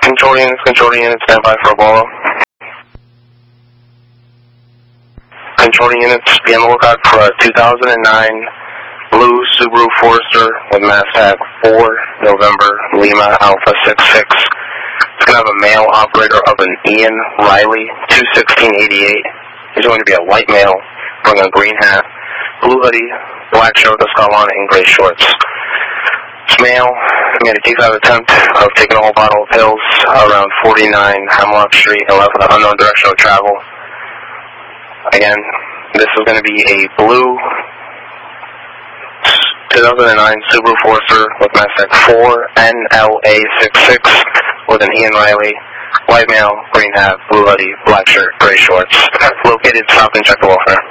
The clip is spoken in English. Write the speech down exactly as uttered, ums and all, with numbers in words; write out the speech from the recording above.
Control units, control units, stand by for Apollo. Control units, be on the lookout for a two thousand nine blue Subaru Forester with mass tag four November Lima Alpha six six. It's going to have a male operator of an Ian Riley two sixteen eighty-eight. He's going to be a white male wearing a green hat, blue hoodie, black shirt with a skull on it, and gray shorts. This male made a deep attempt of taking a whole bottle of pills around forty-nine Hemlock Street and left with an unknown direction of travel. Again, this is going to be a blue two thousand nine Subaru Forester with mass tag four N L A six six with an Ian Riley, white male, green hat, blue hoodie, black shirt, gray shorts. Located, stop and check the welfare.